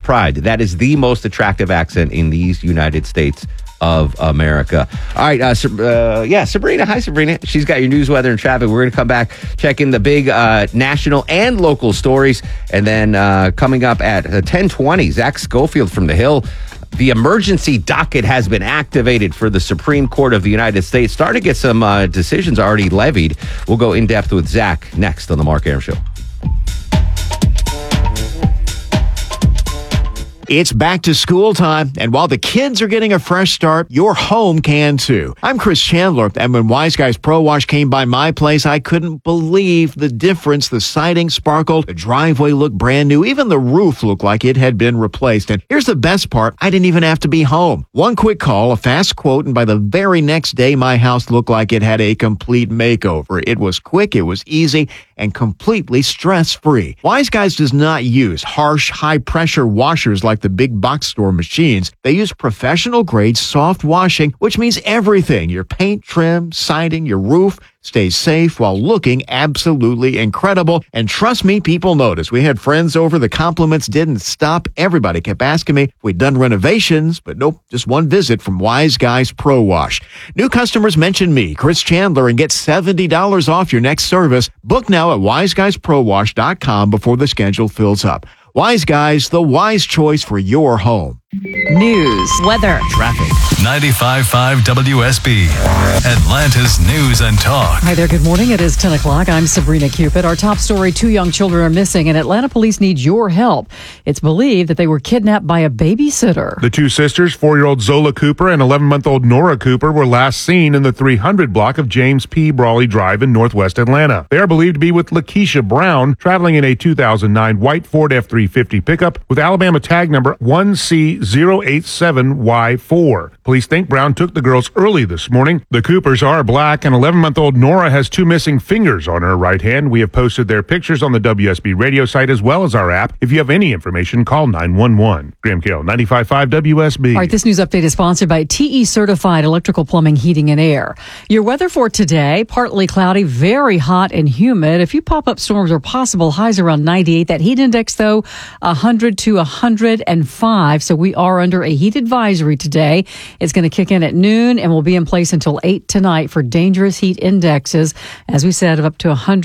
pride. That is the most attractive accent in these United States of America. All right, Sabrina. Hi, Sabrina. She's got your news, weather, and traffic. We're going to come back, check in the big national and local stories, and then coming up at 10:20, Zach Schofield from The Hill. The emergency docket has been activated for the Supreme Court of the United States. Starting to get some decisions already levied. We'll go in depth with Zach next on the Mark Arum Show. It's back to school time, and while the kids are getting a fresh start, your home can too. I'm Chris Chandler, and when Wise Guys Pro Wash came by my place, I couldn't believe the difference. The siding sparkled, the driveway looked brand new, even the roof looked like it had been replaced. And here's the best part, I didn't even have to be home. One quick call, a fast quote, and by the very next day, my house looked like it had a complete makeover. It was quick, it was easy, and completely stress-free. Wise Guys does not use harsh, high-pressure washers like the big box store machines. They use professional-grade soft washing, which means everything. Your paint, trim, siding, your roof stays safe while looking absolutely incredible. And trust me, people notice. We had friends over. The compliments didn't stop. Everybody kept asking me if we'd done renovations, but nope, just one visit from Wise Guys Pro Wash. New customers mention me, Chris Chandler, and get $70 off your next service. Book now at wiseguysprowash.com before the schedule fills up. Wise Guys, the wise choice for your home. News, weather, traffic. 95.5 WSB, Atlanta's News and Talk. Hi there, good morning. It is 10 o'clock. I'm Sabrina Cupid. Our top story, 2 young children are missing, and Atlanta police need your help. It's believed that they were kidnapped by a babysitter. The two sisters, 4-year-old Zola Cooper and 11-month-old Nora Cooper, were last seen in the 300 block of James P. Brawley Drive in northwest Atlanta. They are believed to be with Lakeisha Brown, traveling in a 2009 white Ford F-350 pickup with Alabama tag number 1C087Y4. Police think Brown took the girls early this morning. The Coopers are black, and 11-month-old Nora has 2 missing fingers on her right hand. We have posted their pictures on the WSB radio site as well as our app. If you have any information, call 911. Graham Kale, 95.5 WSB. All right, this news update is sponsored by TE Certified Electrical Plumbing, Heating, and Air. Your weather for today, partly cloudy, very hot and humid. A few pop-up storms are possible. Highs around 98. That heat index, though, 100 to 105. So we are under a heat advisory today. It's going to kick in at noon and will be in place until 8 tonight for dangerous heat indexes, as we said, of up to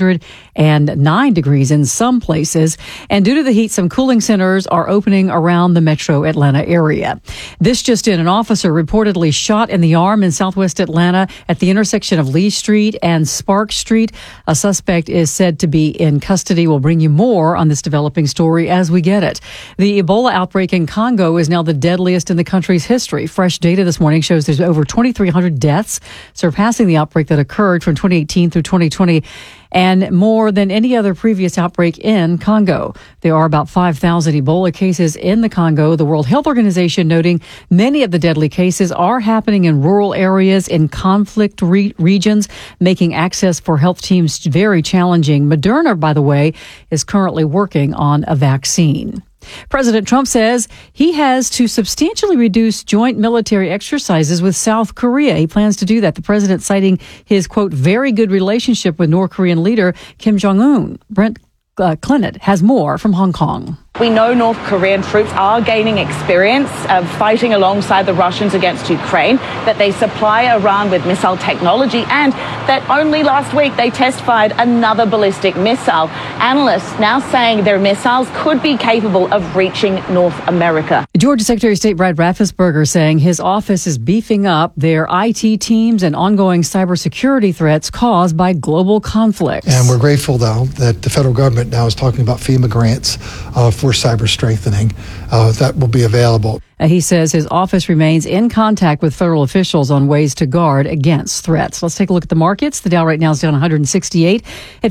109 degrees in some places. And due to the heat, some cooling centers are opening around the metro Atlanta area. This just in, an officer reportedly shot in the arm in southwest Atlanta at the intersection of Lee Street and Spark Street. A suspect is said to be in custody. We'll bring you more on this developing story as we get it. The Ebola outbreak in Congo is now the deadliest in the country's history. Fresh data this morning shows there's over 2,300 deaths, surpassing the outbreak that occurred from 2018 through 2020 and more than any other previous outbreak in Congo. There are about 5,000 Ebola cases in the Congo. The World Health Organization noting many of the deadly cases are happening in rural areas in conflict regions, making access for health teams very challenging. Moderna, by the way, is currently working on a vaccine. President Trump says he has to substantially reduce joint military exercises with South Korea. He plans to do that. The president citing his, quote, very good relationship with North Korean leader Kim Jong-un. Brent Clinton has more from Hong Kong. We know North Korean troops are gaining experience of fighting alongside the Russians against Ukraine, that they supply Iran with missile technology, and that only last week they test-fired another ballistic missile. Analysts now saying their missiles could be capable of reaching North America. Georgia Secretary of State Brad Raffensperger saying his office is beefing up their IT teams and ongoing cybersecurity threats caused by global conflicts. And we're grateful, though, that the federal government now is talking about FEMA grants for cyber strengthening that will be available. He says his office remains in contact with federal officials on ways to guard against threats. Let's take a look at the markets. The Dow right now is down 168 at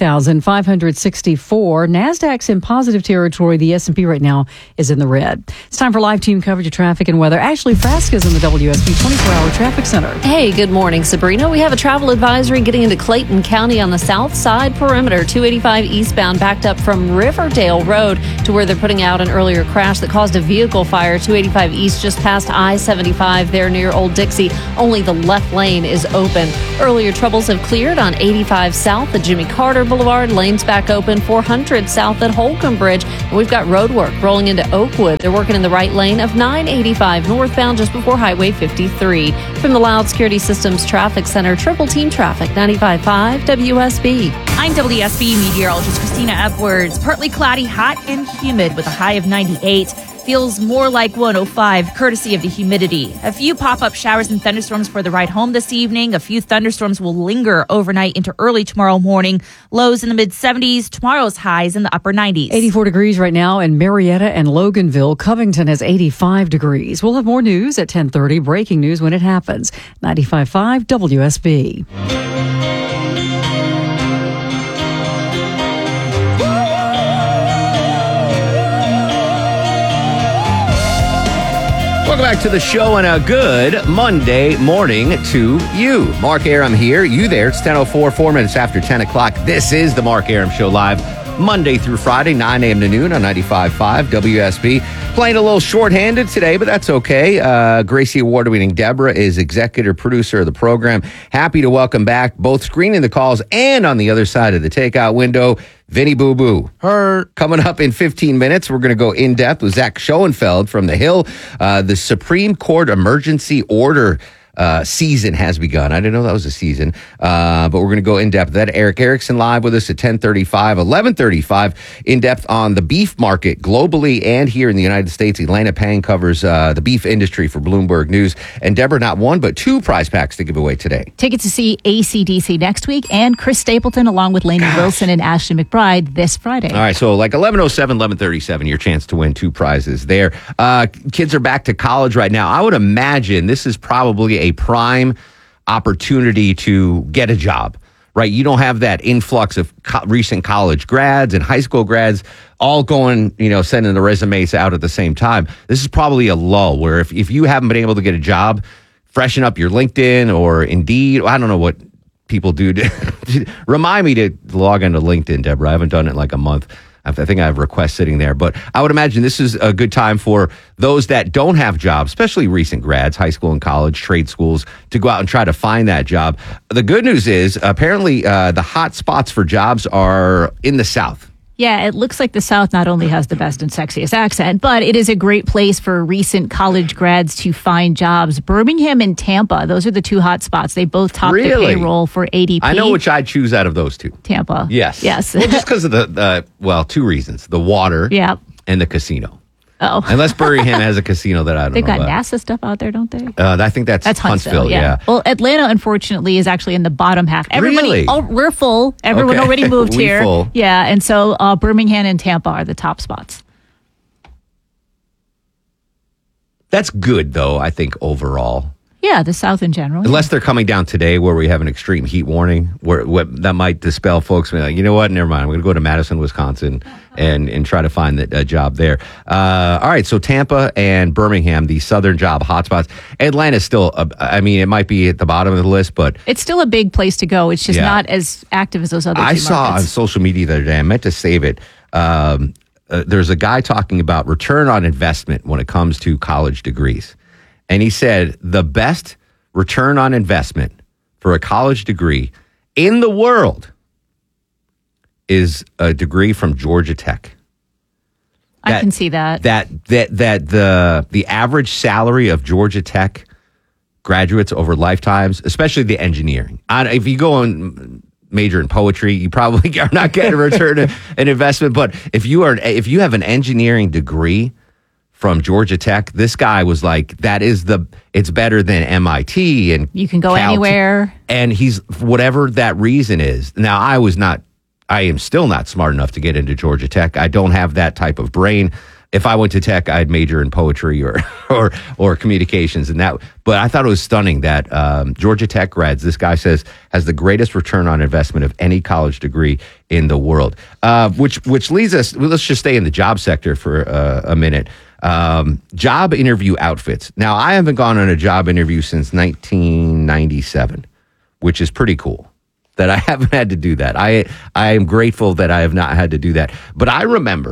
53,564. NASDAQ's in positive territory. The S&P right now is in the red. It's time for live team coverage of traffic and weather. Ashley Frasca is in the WSB 24-hour traffic center. Hey, good morning, Sabrina. We have a travel advisory getting into Clayton County on the south side perimeter. 285 eastbound backed up from Riverdale Road to where they're putting out an earlier crash that caused a vehicle fire. 285 East just past I-75 there near Old Dixie. Only the left lane is open. Earlier troubles have cleared on 85 South at Jimmy Carter Boulevard. Lanes back open. 400 South at Holcomb Bridge. And we've got road work rolling into Oakwood. They're working in the right lane of 985 northbound just before Highway 53. From the Loud Security Systems Traffic Center, Triple Team Traffic, 95.5 WSB. I'm WSB meteorologist Christina Edwards. Partly cloudy, hot and humid with a high of 98. Feels more like 105, courtesy of the humidity. A few pop-up showers and thunderstorms for the ride home this evening. A few thunderstorms will linger overnight into early tomorrow morning. Lows in the mid-70s. Tomorrow's highs in the upper 90s. 84 degrees right now in Marietta and Loganville. Covington has 85 degrees. We'll have more news at 10:30. Breaking news when it happens. 95.5 WSB. Welcome back to the show and a good Monday morning to you. Mark Aram here, you there. It's 10:04, 4 minutes after 10 o'clock. This is the Mark Aram Show live Monday through Friday, 9 a.m. to noon on 95.5 WSB. Playing a little shorthanded today, but that's okay. Gracie Award-winning Deborah is executive producer of the program. Happy to welcome back, both screening the calls and on the other side of the takeout window, Vinny Boo Boo. Coming up in 15 minutes, we're going to go in depth with Zach Schoenfeld from The Hill. The Supreme Court emergency order season has begun. I didn't know that was a season, but we're going to go in depth. That Eric Erickson live with us at 10:35, 11:35, in depth on the beef market globally and here in the United States. Elena Pang covers the beef industry for Bloomberg News, and Deborah, not one but two prize packs to give away today. Tickets to see AC/DC next week, and Chris Stapleton along with Lainey Wilson and Ashley McBride this Friday. All right, so like 11:07, 11:37, your chance to win two prizes there. Kids are back to college right now. I would imagine this is probably a prime opportunity to get a job, right? You don't have that influx of recent college grads and high school grads all going, sending the resumes out at the same time. This is probably a lull where if you haven't been able to get a job, freshen up your LinkedIn or Indeed. I don't know what people do to remind me to log into LinkedIn, Deborah. I haven't done it in like a month. I think I have requests sitting there, but I would imagine this is a good time for those that don't have jobs, especially recent grads, high school and college, trade schools, to go out and try to find that job. The good news is apparently the hot spots for jobs are in the South. Yeah, it looks like the South not only has the best and sexiest accent, but it is a great place for recent college grads to find jobs. Birmingham and Tampa, those are the two hot spots. They both top the payroll for ADP. I know which I'd choose out of those two. Tampa. Yes. Yes. Well, just because of the two reasons, the water and the casino. Oh. Unless Birmingham has a casino that I don't know They've got about. NASA stuff out there, don't they? I think that's Huntsville, yeah. Well, Atlanta, unfortunately, is actually in the bottom half. Really? We're full. Everyone already moved here. Full. Yeah, and so Birmingham and Tampa are the top spots. That's good, though, I think, overall. Yeah, the South in general. Unless they're coming down today where we have an extreme heat warning, where that might dispel folks being like, you know what, never mind. I'm going to go to Madison, Wisconsin and try to find a job there. All right, so Tampa and Birmingham, the southern job hotspots. Atlanta's still, it might be at the bottom of the list, but... It's still a big place to go. It's just not as active as those other two markets. I saw on social media the other day, I meant to save it, there's a guy talking about return on investment when it comes to college degrees. And he said the best return on investment for a college degree in the world is a degree from Georgia Tech. I can see that. That the average salary of Georgia Tech graduates over lifetimes, especially the engineering. If you go and major in poetry, you probably are not getting a return on investment. But if you have an engineering degree from Georgia Tech, this guy was like, it's better than MIT and you can go anywhere. And he's whatever that reason is. Now, I am still not smart enough to get into Georgia Tech. I don't have that type of brain. If I went to Tech, I'd major in poetry or communications and that. But I thought it was stunning that Georgia Tech grads, this guy says, has the greatest return on investment of any college degree in the world. Which leads us, let's just stay in the job sector for a minute. Job interview outfits. Now, I haven't gone on a job interview since 1997, which is pretty cool that I haven't had to do that. I am grateful that I have not had to do that. But I remember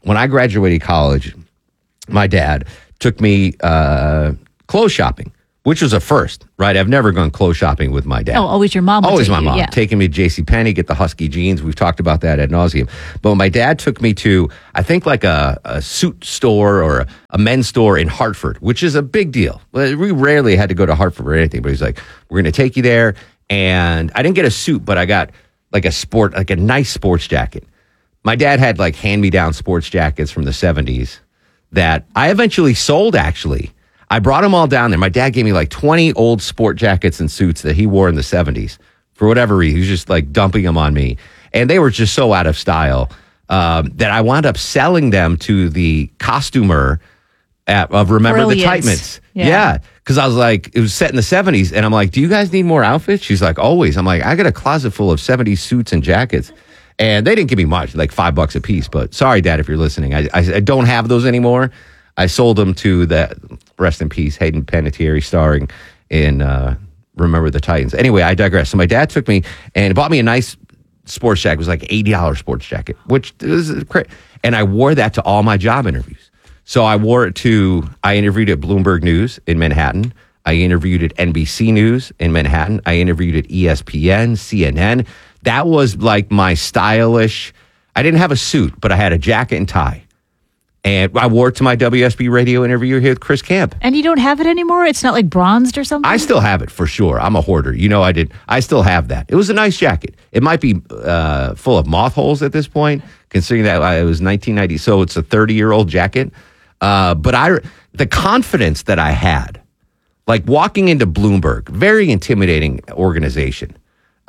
when I graduated college, my dad took me clothes shopping, which was a first, right? I've never gone clothes shopping with my dad. Oh, always your mom would Always take my you, mom. yeah. Taking me to JCPenney, get the Husky jeans. We've talked about that ad nauseum. But when my dad took me to, I think like a suit store or a men's store in Hartford, which is a big deal. We rarely had to go to Hartford for anything, but he's like, we're going to take you there. And I didn't get a suit, but I got like a nice sports jacket. My dad had like hand-me-down sports jackets from the 70s that I eventually sold, actually. I brought them all down there. My dad gave me like 20 old sport jackets and suits that he wore in the 70s. For whatever reason, he was just like dumping them on me. And they were just so out of style that I wound up selling them to the costumer of Remember the Titans. Yeah. Because I was like, it was set in the 70s. And I'm like, do you guys need more outfits? She's like, always. I'm like, I got a closet full of 70s suits and jackets. And they didn't give me much, like $5 a piece. But sorry, Dad, if you're listening. I don't have those anymore. I sold them to the, rest in peace, Hayden Panettiere, starring in Remember the Titans. Anyway, I digress. So my dad took me and bought me a nice sports jacket. It was like $80 sports jacket, which is great. And I wore that to all my job interviews. So I interviewed at Bloomberg News in Manhattan. I interviewed at NBC News in Manhattan. I interviewed at ESPN, CNN. That was like my stylish, I didn't have a suit, but I had a jacket and tie. And I wore it to my WSB radio interview here with Chris Camp. And you don't have it anymore? It's not like bronzed or something? I still have it for sure. I'm a hoarder. You know I did. I still have that. It was a nice jacket. It might be full of moth holes at this point, considering that it was 1990. So it's a 30-year-old jacket. But the confidence that I had, like walking into Bloomberg, very intimidating organization.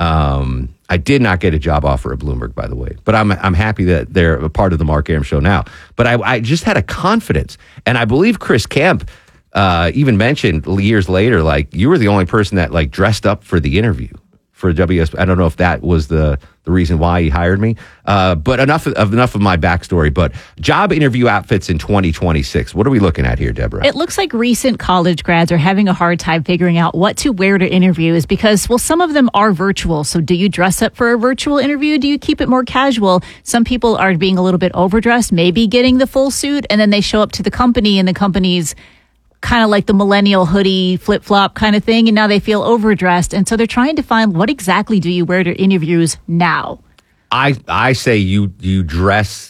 I did not get a job offer at Bloomberg, by the way, but I'm happy that they're a part of the Mark Arum show now. But I just had a confidence, and I believe Chris Kemp even mentioned years later, like you were the only person that like dressed up for the interview for WSB. I don't know if that was the reason why he hired me. But enough of my backstory. But job interview outfits in 2026. What are we looking at here, Deborah? It looks like recent college grads are having a hard time figuring out what to wear to interviews because, well, some of them are virtual. So do you dress up for a virtual interview? Do you keep it more casual? Some people are being a little bit overdressed, maybe getting the full suit, and then they show up to the company and the company's kind of like the millennial hoodie flip-flop kind of thing, and now they feel overdressed, and so they're trying to find what exactly do you wear to interviews now. I say you dress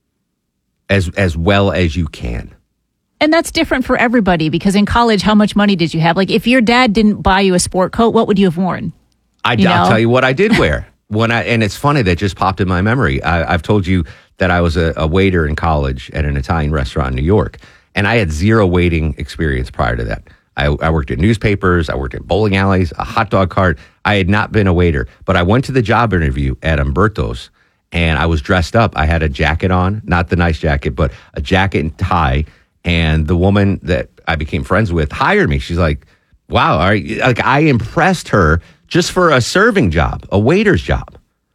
as well as you can. And that's different for everybody because in college, how much money did you have? Like if your dad didn't buy you a sport coat, what would you have worn? I'll tell you what I did wear. And it's funny, that just popped in my memory. I've told you that I was a waiter in college at an Italian restaurant in New York. And I had zero waiting experience prior to that. I worked at newspapers. I worked at bowling alleys, a hot dog cart. I had not been a waiter, but I went to the job interview at Umberto's and I was dressed up. I had a jacket on, not the nice jacket, but a jacket and tie. And the woman that I became friends with hired me. She's like, wow, all right. Like I impressed her just for a serving job, a waiter's job.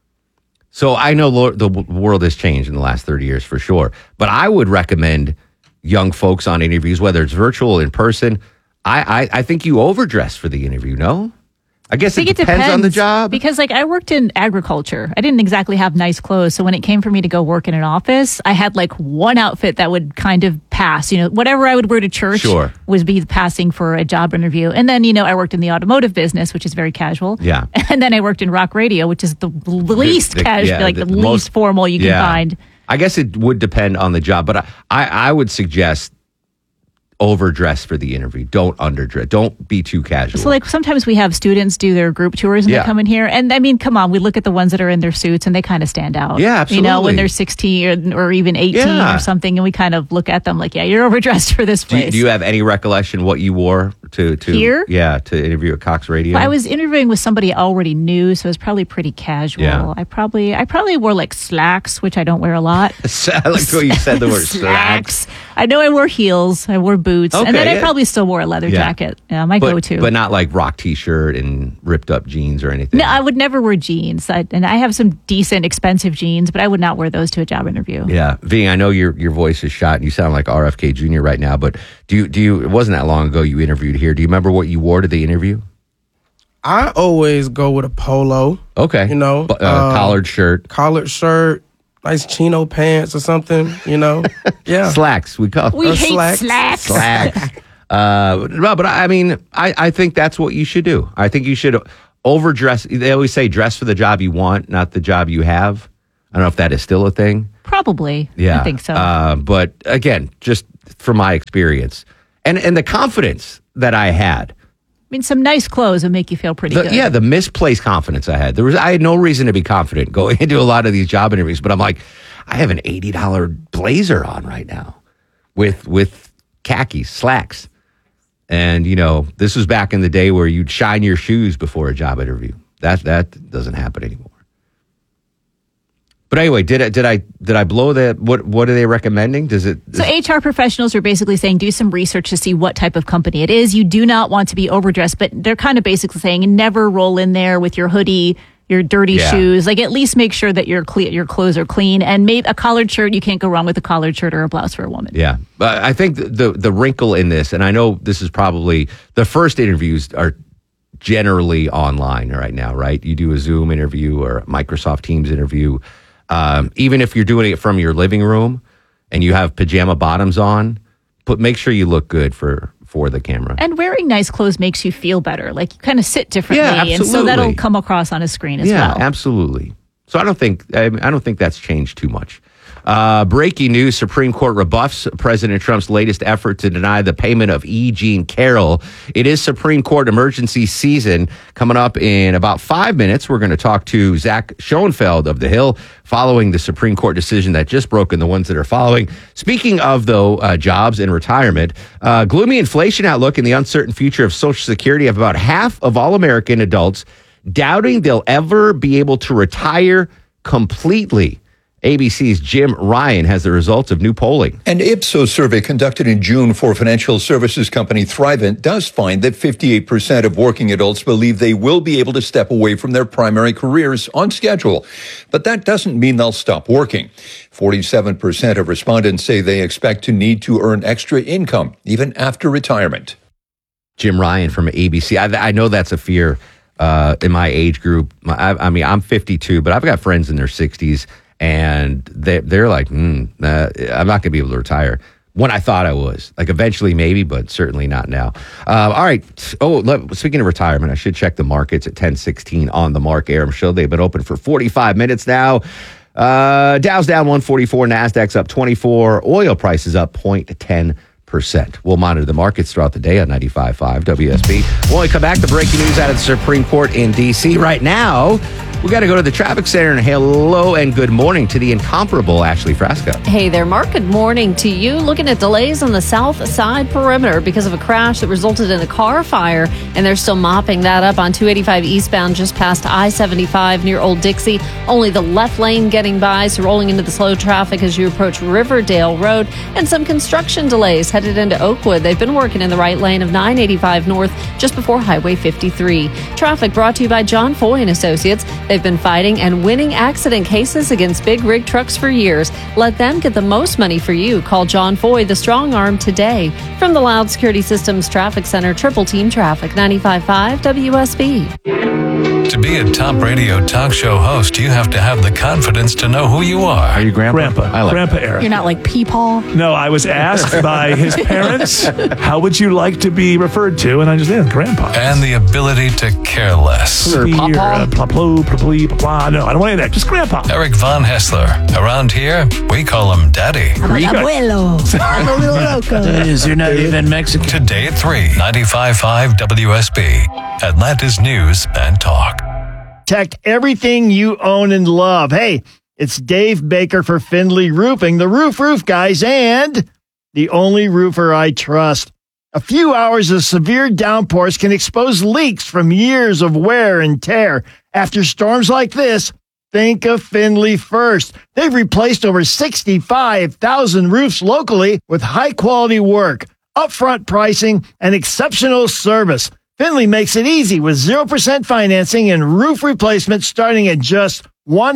So I know the world has changed in the last 30 years for sure, but I would recommend young folks on interviews, whether it's virtual or in person, I think you overdress for the interview, no? I guess it depends on the job. Because like I worked in agriculture. I didn't exactly have nice clothes. So when it came for me to go work in an office, I had like one outfit that would kind of pass. You know, whatever I would wear to church would be passing for a job interview. And then, you know, I worked in the automotive business, which is very casual. Yeah. And then I worked in rock radio, which is the least casual, like the least formal you can find. I guess it would depend on the job, but I would suggest overdress for the interview. Don't underdress. Don't be too casual. So like sometimes we have students do their group tours and they come in here. And I mean, come on, we look at the ones that are in their suits and they kind of stand out. Yeah, absolutely. You know, when they're 16 or even 18 or something, and we kind of look at them like, yeah, you're overdressed for this place. Do you have any recollection what you wore to here? Yeah, to interview at Cox Radio? Well, I was interviewing with somebody I already knew, so it was probably pretty casual. Yeah. I probably wore like slacks, which I don't wear a lot. I like the way you said the word slacks. I know I wore heels, I wore boots, and then I probably still wore a leather jacket. Yeah, my go-to. But not like rock t-shirt and ripped up jeans or anything. No, I would never wear jeans. And I have some decent, expensive jeans, but I would not wear those to a job interview. Yeah. V, I know your voice is shot and you sound like RFK Jr. right now, but do you it wasn't that long ago you interviewed here. Do you remember what you wore to the interview? I always go with a polo. Okay. You know, collared shirt. Collared shirt, nice chino pants or something, Yeah. Slacks, we call We hate slacks. Slacks. No, but I mean, I think that's what you should do. I think you should overdress. They always say dress for the job you want, not the job you have. I don't know if that is still a thing. Probably. Yeah. I think so. But again, just from my experience and the confidence that I had. I mean, some nice clothes would make you feel pretty good. Yeah, the misplaced confidence I had. I had no reason to be confident going into a lot of these job interviews, but I'm like, I have an $80 blazer on right now with khakis, slacks. And, this was back in the day where you'd shine your shoes before a job interview. That doesn't happen anymore. But anyway, did I blow that? What are they recommending? So HR professionals are basically saying do some research to see what type of company it is. You do not want to be overdressed, but they're kind of basically saying never roll in there with your hoodie, your dirty shoes. Like, at least make sure that your clothes are clean. And maybe a collared shirt, you can't go wrong with a collared shirt or a blouse for a woman. Yeah. But I think the wrinkle in this, and I know this is probably the first interviews are generally online right now, right? You do a Zoom interview or a Microsoft Teams interview. Even if you're doing it from your living room and you have pajama bottoms on, make sure you look good for the camera. And wearing nice clothes makes you feel better. Like, you kind of sit differently. Yeah, absolutely. And so that'll come across on a screen as well. Yeah, absolutely. So I don't think that's changed too much. Breaking news, Supreme Court rebuffs President Trump's latest effort to deny the payment of E. Jean Carroll. It is Supreme Court emergency season. Coming up in about 5 minutes, we're going to talk to Zach Schoenfeld of The Hill following the Supreme Court decision that just broke and the ones that are following. Speaking of, though, jobs and retirement, gloomy inflation outlook and the uncertain future of Social Security have about half of all American adults doubting they'll ever be able to retire completely. ABC's Jim Ryan has the results of new polling. An Ipsos survey conducted in June for financial services company Thrivent does find that 58% of working adults believe they will be able to step away from their primary careers on schedule. But that doesn't mean they'll stop working. 47% of respondents say they expect to need to earn extra income even after retirement. Jim Ryan from ABC. I know that's a fear in my age group. I mean, I'm 52, but I've got friends in their 60s. And they're like, I'm not going to be able to retire. When I thought I was. Like, eventually, maybe, but certainly not now. All right. Speaking of retirement, I should check the markets at 10:16 on the Mark Arum Show. They've been open for 45 minutes now. Dow's down 144. NASDAQ's up 24. Oil prices up 0.10%. We'll monitor the markets throughout the day on 95.5 WSB. When we come back, the breaking news out of the Supreme Court in D.C. Right now, we got to go to the traffic center and hello and good morning to the incomparable Ashley Frasco. Hey there, Mark. Good morning to you. Looking at delays on the south side perimeter because of a crash that resulted in a car fire, and they're still mopping that up on 285 eastbound just past I-75 near Old Dixie. Only the left lane getting by, so rolling into the slow traffic as you approach Riverdale Road, and some construction delays headed into Oakwood. They've been working in the right lane of 985 north just before Highway 53. Traffic brought to you by John Foy and Associates. They've been fighting and winning accident cases against big rig trucks for years. Let them get the most money for you. Call John Foy, the strong arm, today. From the Loud Security Systems Traffic Center, Triple Team Traffic, 95.5 WSB. To be a top radio talk show host, you have to have the confidence to know who you are. Are you Grandpa? Grandpa. I like Grandpa that. Eric. You're not like Peepaw? No, I was asked by his parents, how would you like to be referred to? And I just said, Grandpa. And the ability to care less. No, I don't want any of that. Just Grandpa. Eric Von Hessler. Around here, we call him Daddy. Abuelo. I'm a little loco. You're not even Mexican. Today at 3, 95.5 WSB. Atlanta's News and Talk. Protect everything you own and love. Hey, it's Dave Baker for Findlay Roofing, the roof guys, and the only roofer I trust. A few hours of severe downpours can expose leaks from years of wear and tear. After storms like this, think of Findlay first. They've replaced over 65,000 roofs locally with high-quality work, upfront pricing, and exceptional service. Findlay makes it easy with 0% financing and roof replacement starting at just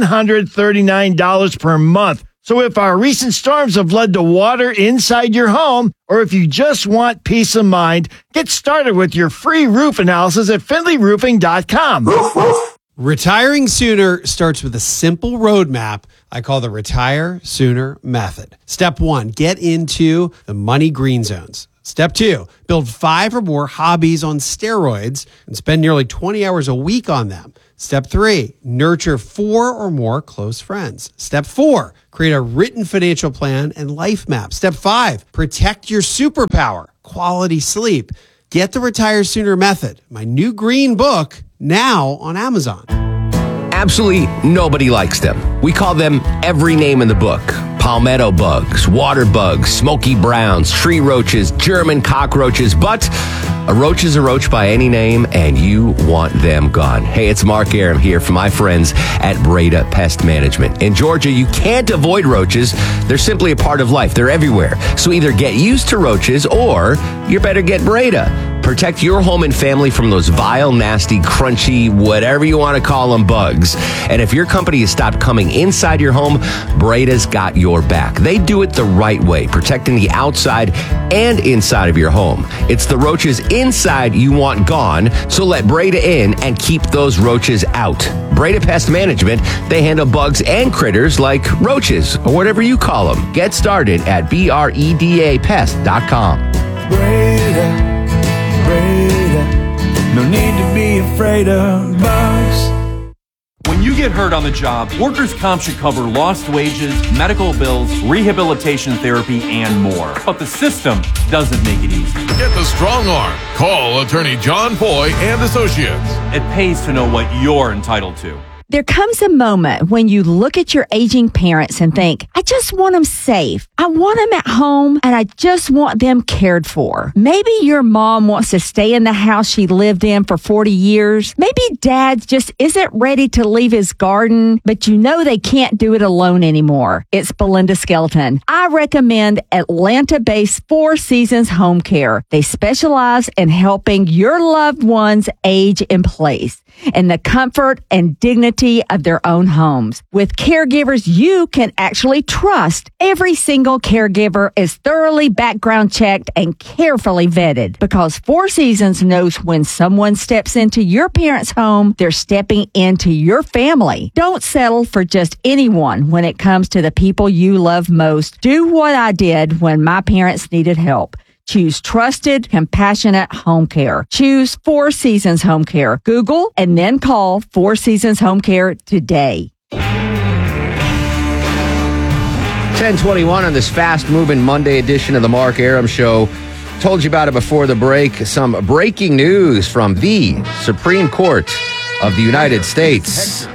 $139 per month. So if our recent storms have led to water inside your home, or if you just want peace of mind, get started with your free roof analysis at FindlayRoofing.com. Retiring sooner starts with a simple roadmap I call the Retire Sooner Method. Step 1, get into the money green zones. Step 2, build 5 or more hobbies on steroids and spend nearly 20 hours a week on them. Step 3, nurture 4 or more close friends. Step 4, create a written financial plan and life map. Step 5, protect your superpower, quality sleep. Get the Retire Sooner Method, my new green book, now on Amazon. Absolutely nobody likes them. We call them every name in the book. Palmetto bugs, water bugs, smoky browns, tree roaches, German cockroaches, but a roach is a roach by any name, and you want them gone. Hey, it's Mark Aram here from my friends at Breda Pest Management. In Georgia, you can't avoid roaches. They're simply a part of life. They're everywhere. So either get used to roaches or you better get Breda. Protect your home and family from those vile, nasty, crunchy, whatever you want to call them, bugs. And if your company has stopped coming inside your home, Breda's got your back. They do it the right way, protecting the outside and inside of your home. It's the roaches inside you want gone, so let Breda in and keep those roaches out. Breda Pest Management, they handle bugs and critters like roaches or whatever you call them. Get started at BREDAPest.com. Breda. No need to be afraid of bugs. When you get hurt on the job, workers' comp should cover lost wages, medical bills, rehabilitation therapy, and more. But the system doesn't make it easy. Get the strong arm. Call attorney John Foy and Associates. It pays to know what you're entitled to. There comes a moment when you look at your aging parents and think, I just want them safe. I want them at home and I just want them cared for. Maybe your mom wants to stay in the house she lived in for 40 years. Maybe dad just isn't ready to leave his garden, but you know they can't do it alone anymore. It's Belinda Skelton. I recommend Atlanta-based Four Seasons Home Care. They specialize in helping your loved ones age in place in the comfort and dignity of their own homes. With caregivers you can actually trust, every single caregiver is thoroughly background checked and carefully vetted because Four Seasons knows when someone steps into your parents' home, they're stepping into your family. Don't settle for just anyone when it comes to the people you love most. Do what I did when my parents needed help. Choose trusted, compassionate home care. Choose Four Seasons Home Care. Google and then call Four Seasons Home Care today. 10:21 on this fast-moving Monday edition of the Mark Aram Show. Told you about it before the break. Some breaking news from the Supreme Court of the United States.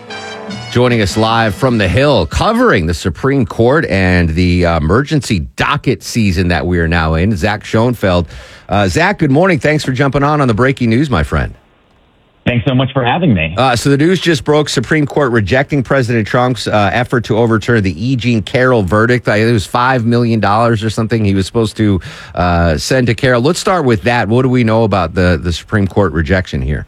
Joining us live from the Hill, covering the Supreme Court and the emergency docket season that we are now in, Zach Schoenfeld. Zach, good morning. Thanks for jumping on the breaking news, my friend. Thanks so much for having me. So the news just broke. Supreme Court rejecting President Trump's effort to overturn the E. Jean Carroll verdict. It was $5 million or something he was supposed to send to Carroll. Let's start with that. What do we know about the Supreme Court rejection here?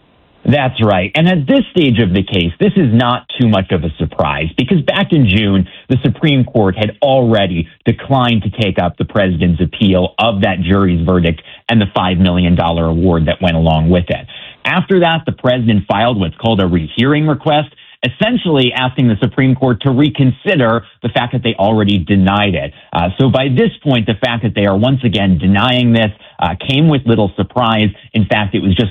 That's right. And at this stage of the case, this is not too much of a surprise because back in June, the Supreme Court had already declined to take up the president's appeal of that jury's verdict and the $5 million award that went along with it. After that, the president filed what's called a rehearing request, essentially asking the Supreme Court to reconsider the fact that they already denied it. So by this point, the fact that they are once again denying this came with little surprise. In fact, it was just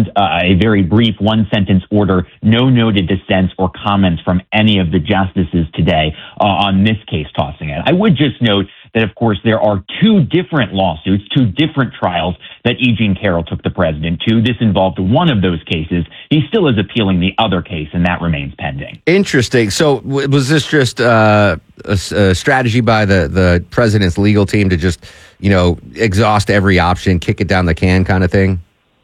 a very brief one-sentence order, no noted dissents or comments from any of the justices today on this case tossing it. I would just note that, of course, there are two different lawsuits, two different trials that E. Jean Carroll took the president to. This involved one of those cases. He still is appealing the other case, and that remains pending. Interesting. So was this just a strategy by the president's legal team to just, exhaust every option, kick it down the can kind of thing?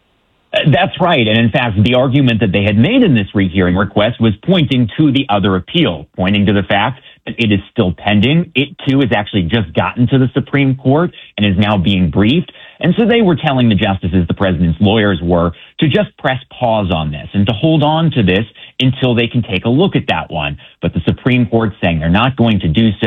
That's right. And in fact, the argument that they had made in this rehearing request was pointing to the other appeal, pointing to the fact that it is still pending. It, too, has actually just gotten to the Supreme Court and is now being briefed. And so they were telling the justices, the president's lawyers were, to just press pause on this and to hold on to this until they can take a look at that one. But the Supreme Court saying they're not going to do so.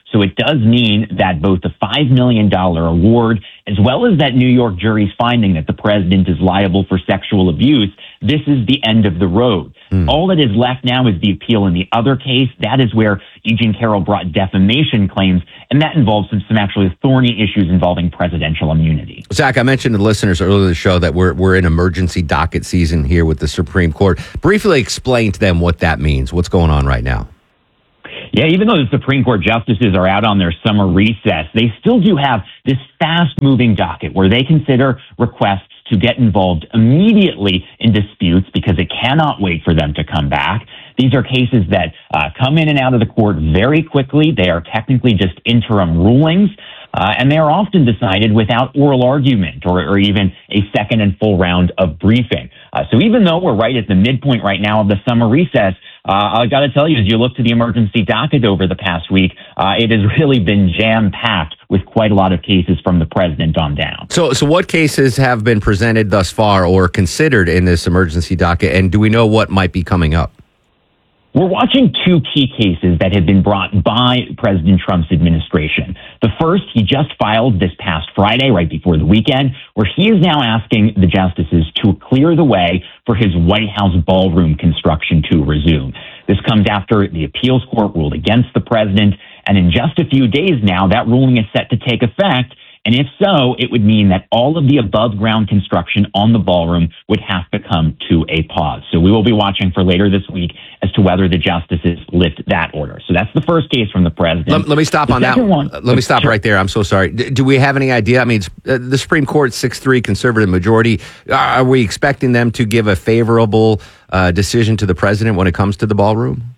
So it does mean that both the $5 million award, as well as that New York jury's finding that the president is liable for sexual abuse, this is the end of the road. All that is left now is the appeal in the other case. That is where E. Jean Carroll brought defamation claims, and that involves some actually thorny issues involving presidential immunity. Zach, I mentioned to the listeners earlier in the show that we're in emergency docket season here with the Supreme Court. Briefly explain to them what that means. What's going on right now? Yeah, even though the Supreme Court justices are out on their summer recess, they still do have this fast-moving docket where they consider requests to get involved immediately in disputes because it cannot wait for them to come back. These are cases that come in and out of the court very quickly. They are technically just interim rulings, and they are often decided without oral argument or even a second and full round of briefing. So even though we're right at the midpoint right now of the summer recess, I got to tell you, as you look to the emergency docket over the past week, it has really been jam-packed with quite a lot of cases from the president on down. So what cases have been presented thus far or considered in this emergency docket, and do we know what might be coming up? We're watching two key cases that have been brought by President Trump's administration. The first, he just filed this past Friday, right before the weekend, where he is now asking the justices to clear the way for his White House ballroom construction to resume. This comes after the appeals court ruled against the president, and in just a few days now, that ruling is set to take effect. And if so, it would mean that all of the above-ground construction on the ballroom would have to come to a pause. So we will be watching for later this week as to whether the justices lift that order. So that's the first case from the president. Let me stop on that one. Let me stop right there. I'm so sorry. Do we have any idea? I mean, the Supreme Court 6-3 conservative majority. Are we expecting them to give a favorable decision to the president when it comes to the ballroom?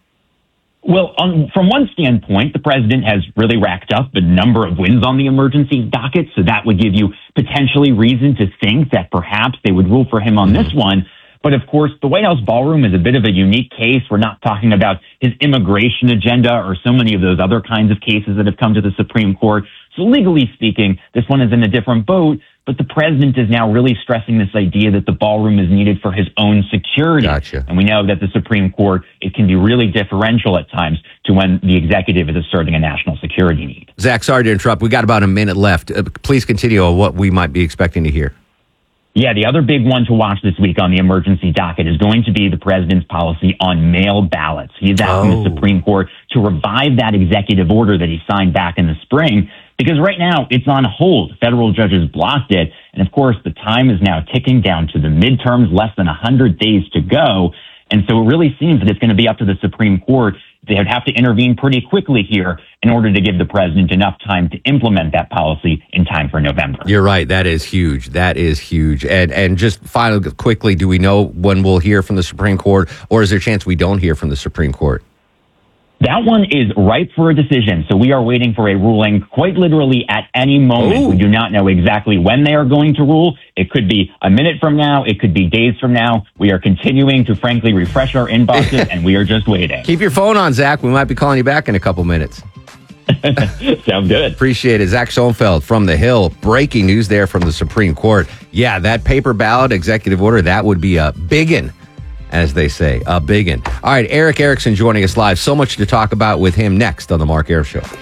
Well, from one standpoint, the president has really racked up a number of wins on the emergency docket, so that would give you potentially reason to think that perhaps they would rule for him on this one. But of course, the White House ballroom is a bit of a unique case. We're not talking about his immigration agenda or so many of those other kinds of cases that have come to the Supreme Court. So legally speaking, this one is in a different boat. But the president is now really stressing this idea that the ballroom is needed for his own security. Gotcha. And we know that the Supreme Court, it can be really differential at times to when the executive is asserting a national security need. Zach, sorry to interrupt. We got about a minute left. Please continue on what we might be expecting to hear. Yeah, the other big one to watch this week on the emergency docket is going to be the president's policy on mail ballots. He's asking the Supreme Court to revive that executive order that he signed back in the spring, because right now it's on hold. Federal judges blocked it. And of course, the time is now ticking down to the midterms, less than 100 days to go. And so it really seems that it's going to be up to the Supreme Court. They would have to intervene pretty quickly here in order to give the president enough time to implement that policy in time for November. You're right. That is huge. That is huge. And just finally, quickly, do we know when we'll hear from the Supreme Court, or is there a chance we don't hear from the Supreme Court? That one is ripe for a decision. So we are waiting for a ruling quite literally at any moment. Ooh. We do not know exactly when they are going to rule. It could be a minute from now. It could be days from now. We are continuing to, frankly, refresh our inboxes, and we are just waiting. Keep your phone on, Zach. We might be calling you back in a couple minutes. Sounds good. Appreciate it. Zach Schoenfeld from The Hill. Breaking news there from the Supreme Court. Yeah, that paper ballot executive order, that would be a biggin', as they say, a biggin'. All right, Eric Erickson joining us live. So much to talk about with him next on The Mark Air Show.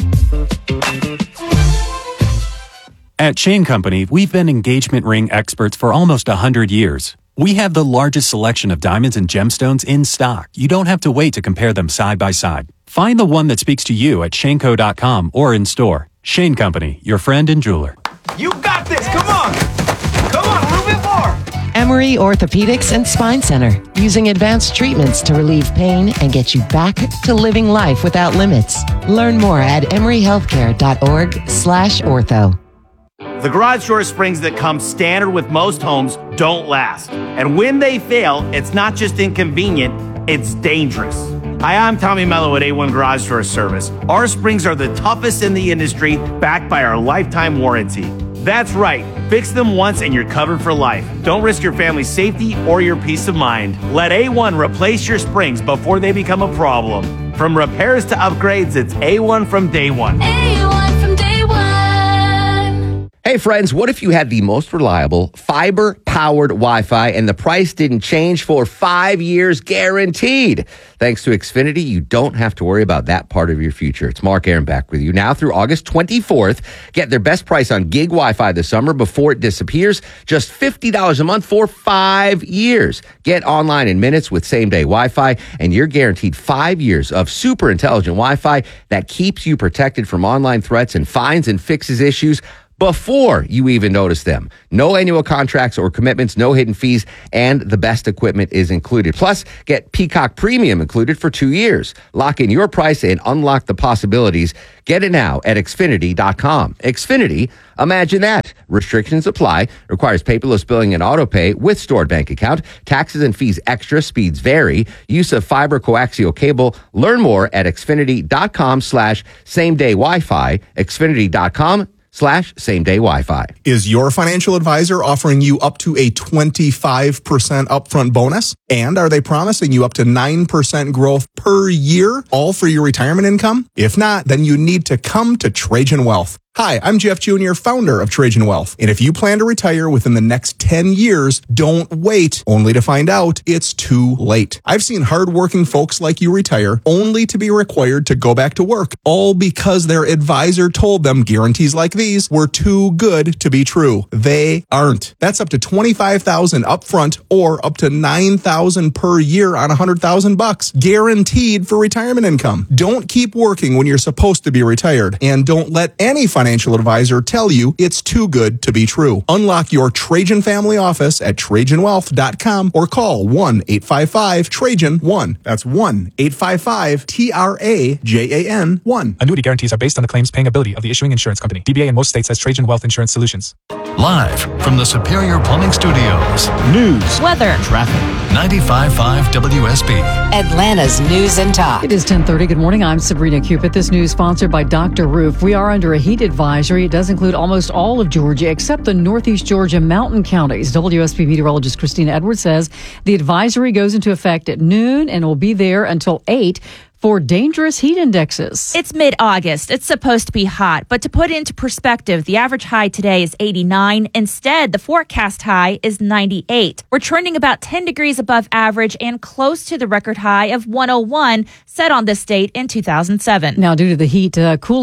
At Shane Company, we've been engagement ring experts for almost 100 years. We have the largest selection of diamonds and gemstones in stock. You don't have to wait to compare them side by side. Find the one that speaks to you at shaneco.com or in store. Shane Company, your friend and jeweler. You got this. Come on. Come on, a little bit more. Emory Orthopedics and Spine Center, using advanced treatments to relieve pain and get you back to living life without limits. Learn more at emoryhealthcare.org/ortho. The garage door springs that come standard with most homes don't last. And when they fail, it's not just inconvenient, it's dangerous. Hi, I'm Tommy Mello at A1 Garage Door Service. Our springs are the toughest in the industry, backed by our lifetime warranty. That's right. Fix them once and you're covered for life. Don't risk your family's safety or your peace of mind. Let A1 replace your springs before they become a problem. From repairs to upgrades, it's A1 from day one. A1 from day one. Hey, friends, what if you had the most reliable fiber-powered Wi-Fi and the price didn't change for 5 years guaranteed? Thanks to Xfinity, you don't have to worry about that part of your future. It's Mark Aaron back with you now through August 24th. Get their best price on gig Wi-Fi this summer before it disappears. Just $50 a month for 5 years. Get online in minutes with same-day Wi-Fi, and you're guaranteed 5 years of super intelligent Wi-Fi that keeps you protected from online threats and finds and fixes issues before you even notice them. No annual contracts or commitments, no hidden fees, and the best equipment is included. Plus, get Peacock Premium included for 2 years. Lock in your price and unlock the possibilities. Get it now at Xfinity.com. Xfinity, imagine that. Restrictions apply. Requires paperless billing and auto pay with stored bank account. Taxes and fees extra. Speeds vary. Use of fiber coaxial cable. Learn more at Xfinity.com/same-day Wi-Fi. Xfinity.com/same-day Wi-Fi. Is your financial advisor offering you up to a 25% upfront bonus? And are they promising you up to 9% growth per year, all for your retirement income? If not, then you need to come to Trajan Wealth. Hi, I'm Jeff Jr., founder of Trajan Wealth. And if you plan to retire within the next 10 years, don't wait only to find out it's too late. I've seen hardworking folks like you retire only to be required to go back to work, all because their advisor told them guarantees like these were too good to be true. They aren't. That's up to $25,000 upfront or up to $9,000 per year on $100,000 guaranteed for retirement income. Don't keep working when you're supposed to be retired, and don't let any financial advisor tell you it's too good to be true. Unlock your Trajan family office at TrajanWealth.com or call 1-855-TRAJAN-1. That's 1-855-TRAJAN-1. Annuity guarantees are based on the claims paying ability of the issuing insurance company. DBA in most states has Trajan Wealth Insurance Solutions. Live from the Superior Plumbing Studios. News, weather, traffic. 95.5 WSB. Atlanta's News and Talk. It is 10:30. Good morning. I'm Sabrina Cupid. This news sponsored by Dr. Roof. We are under a heat advisory. It does include almost all of Georgia except the northeast Georgia mountain counties. WSB meteorologist Christina Edwards says the advisory goes into effect at noon and will be there until 8 for dangerous heat indexes. It's mid-August. It's supposed to be hot, but to put it into perspective, the average high today is 89. Instead, the forecast high is 98. We're trending about 10 degrees above average and close to the record high of 101 set on this date in 2007. Now, due to the heat,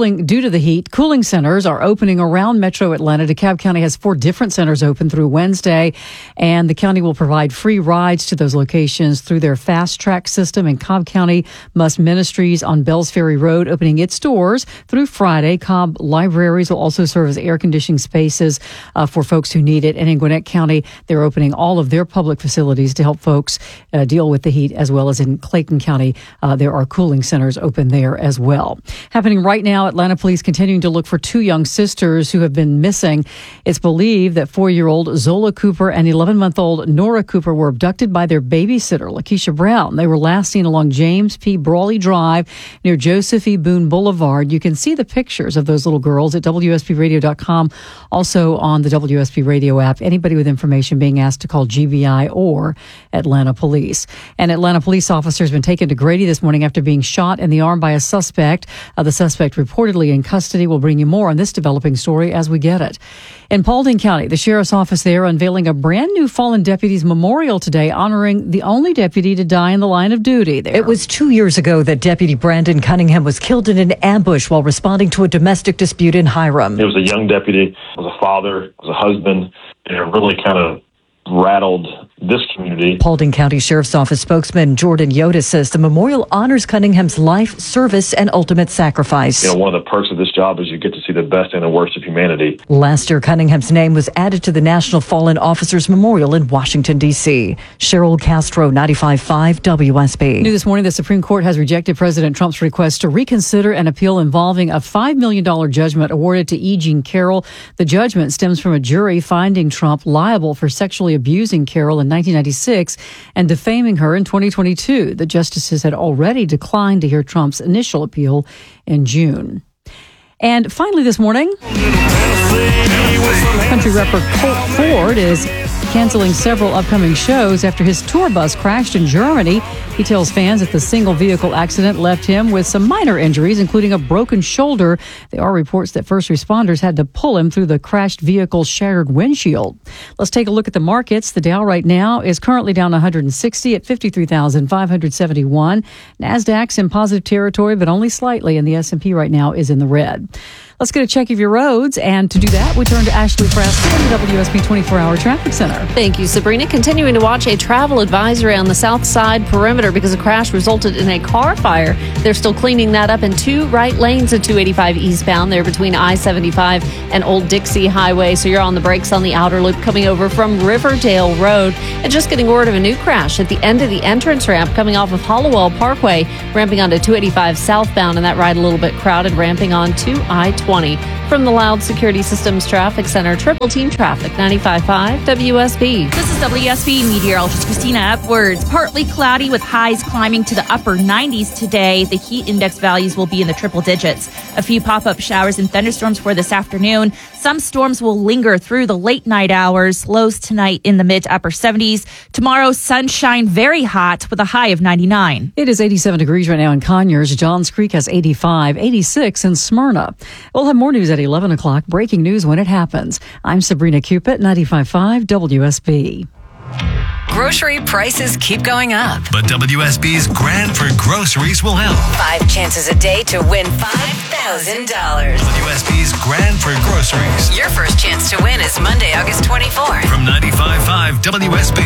cooling centers are opening around Metro Atlanta. DeKalb County has 4 different centers open through Wednesday, and the county will provide free rides to those locations through their fast track system. And Cobb County Must Ministries on Bells Ferry Road opening its doors through Friday. Cobb Libraries will also serve as air conditioning spaces for folks who need it. And in Gwinnett County, they're opening all of their public facilities to help folks deal with the heat, as well as in Clayton County. There are cooling centers open there as well. Happening right now, Atlanta police continuing to look for 2 young sisters who have been missing. It's believed that 4-year-old Zola Cooper and 11-month-old Nora Cooper were abducted by their babysitter, Lakeisha Brown. They were last seen along James P. Brawley Drive near Joseph E. Boone Boulevard. You can see the pictures of those little girls at WSBRadio.com, also on the WSB Radio app. Anybody with information being asked to call GBI or Atlanta Police. An Atlanta police officer has been taken to Grady this morning after being shot in the arm by a suspect. The suspect reportedly in custody. We'll bring you more on this developing story as we get it. In Paulding County, the sheriff's office there unveiling a brand new fallen deputy's memorial today, honoring the only deputy to die in the line of duty there. It was 2 years ago that Deputy Brandon Cunningham was killed in an ambush while responding to a domestic dispute in Hiram. It was a young deputy, was a father, was a husband, and it really kind of rattled this community. Paulding County Sheriff's Office spokesman Jordan Yoda says the memorial honors Cunningham's life, service, and ultimate sacrifice. You know, one of the perks of this job is you get to see the best and the worst of humanity. Last year, Cunningham's name was added to the National Fallen Officers Memorial in Washington, D.C. Cheryl Castro, 95.5 WSB. New this morning, the Supreme Court has rejected President Trump's request to reconsider an appeal involving a $5 million judgment awarded to E. Jean Carroll. The judgment stems from a jury finding Trump liable for sexually abusing Carroll in 1996 and defaming her in 2022. The justices had already declined to hear Trump's initial appeal in June. And finally this morning, country rapper Colt Ford is canceling several upcoming shows after his tour bus crashed in Germany. He tells fans that the single vehicle accident left him with some minor injuries, including a broken shoulder. There are reports that first responders had to pull him through the crashed vehicle's shattered windshield. Let's take a look at the markets. The Dow right now is currently down 160 at 53,571. NASDAQ's in positive territory, but only slightly, and the S&P right now is in the red. Let's get a check of your roads, and to do that, we turn to Ashley Frasco in the WSB 24-hour Traffic Center. Thank you, Sabrina. Continuing to watch a travel advisory on the south side perimeter because a crash resulted in a car fire. They're still cleaning that up in two right lanes at 285 eastbound there between I-75 and Old Dixie Highway. So you're on the brakes on the outer loop coming over from Riverdale Road. And just getting word of a new crash at the end of the entrance ramp coming off of Hollowell Parkway, ramping onto 285 southbound, and that ride a little bit crowded, ramping on to I-20. From the Loud Security Systems Traffic Center, Triple Team Traffic, 95.5 WSB. This is WSB meteorologist Christina Edwards. Partly cloudy with highs climbing to the upper 90s today. The heat index values will be in the triple digits. A few pop-up showers and thunderstorms for this afternoon. Some storms will linger through the late night hours. Lows tonight in the mid to upper 70s. Tomorrow, sunshine, very hot with a high of 99. It is 87 degrees right now in Conyers. Johns Creek has 85, 86 in Smyrna. We'll have more news at 11 o'clock. Breaking news when it happens. I'm Sabrina Cupid, 95.5 WSB. Grocery prices keep going up. But WSB's Grand for Groceries will help. 5 chances a day to win $5,000. WSB's Grand for Groceries. Your first chance to win is Monday, August 24th. From 95.5 WSB.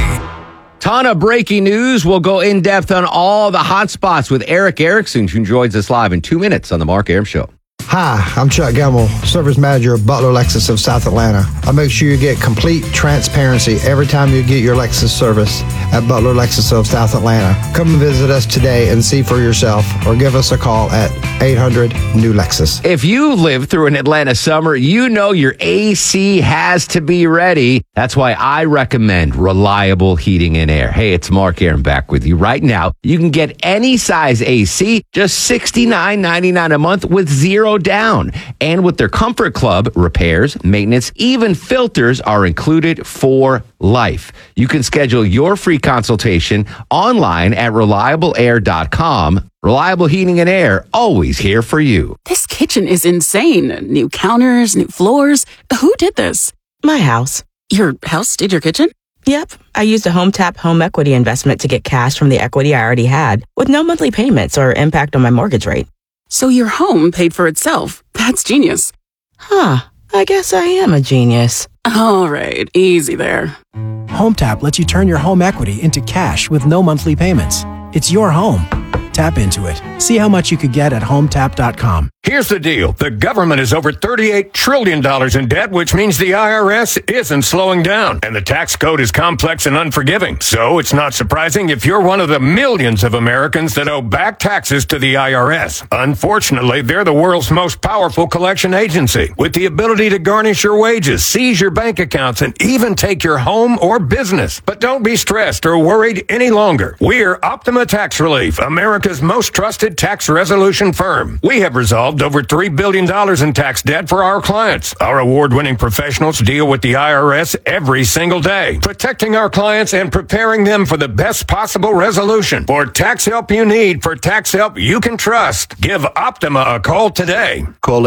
Ton of breaking news. We'll go in depth on all the hot spots with Eric Erickson, who joins us live in 2 minutes on the Mark Arum Show. Hi, I'm Chuck Gamble, Service Manager of Butler Lexus of South Atlanta. I make sure you get complete transparency every time you get your Lexus service at Butler Lexus of South Atlanta. Come and visit us today and see for yourself, or give us a call at 800-NEW-LEXUS. If you live through an Atlanta summer, you know your AC has to be ready. That's why I recommend Reliable Heating and Air. Hey, it's Mark Arum back with you right now. You can get any size AC, just $69.99 a month with zero down. And with their Comfort Club, repairs, maintenance, even filters are included for life. You can schedule your free consultation online at reliableair.com. Reliable Heating and Air, always here for you. This kitchen is insane. New counters, new floors. Who did this? My house. Your house did your kitchen? Yep. I used a HomeTap home equity investment to get cash from the equity I already had, with no monthly payments or impact on my mortgage rate. So your home paid for itself. That's genius. Huh. I guess I am a genius. All right. Easy there. HomeTap lets you turn your home equity into cash with no monthly payments. It's your home. Tap into it. See how much you could get at HomeTap.com. Here's the deal. The government is over $38 trillion in debt, which means the IRS isn't slowing down. And the tax code is complex and unforgiving. So it's not surprising if you're one of the millions of Americans that owe back taxes to the IRS. Unfortunately, they're the world's most powerful collection agency, with the ability to garnish your wages, seize your bank accounts, and even take your home or business. But don't be stressed or worried any longer. We're Optima Tax Relief, America's most trusted tax resolution firm. We have resolved over $3 billion in tax debt for our clients. Our award-winning professionals deal with the IRS every single day, protecting our clients and preparing them for the best possible resolution. For tax help you need, for tax help you can trust, give Optima a call today. Call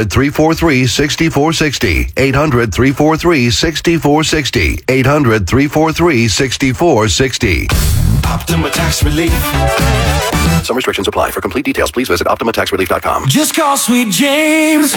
800-343-6460. 800-343-6460. 800-343-6460. Optima Tax Relief. Some restrictions apply. For complete details, please visit OptimaTaxRelief.com. Just call Sweet James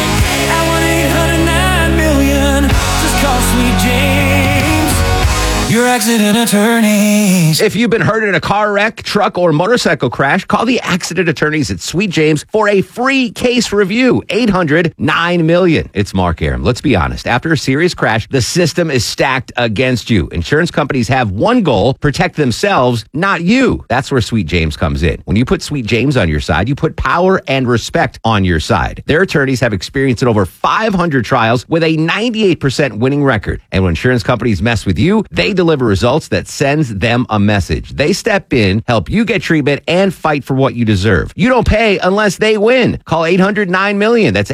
at 1-800-9-million. Just call Sweet James, your accident attorneys. If you've been hurt in a car wreck, truck, or motorcycle crash, call the accident attorneys at Sweet James for a free case review. 800-9-million. It's Mark Arum. Let's be honest. After a serious crash, the system is stacked against you. Insurance companies have one goal: protect themselves, not you. That's where Sweet James comes in. When you put Sweet James on your side, you put power and respect on your side. Their attorneys have experience in over 500 trials with a 98% winning record. And when insurance companies mess with you, they deliver results that sends them a a message. They step in, help you get treatment, and fight for what you deserve. You don't pay unless they win. Call 800-9-MILLION. That's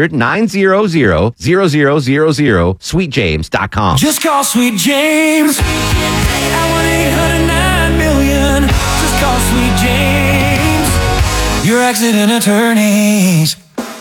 800-900-0000, sweetjames.com. Just call Sweet James at 1-800-9-MILLION. Just call Sweet James, your accident attorneys.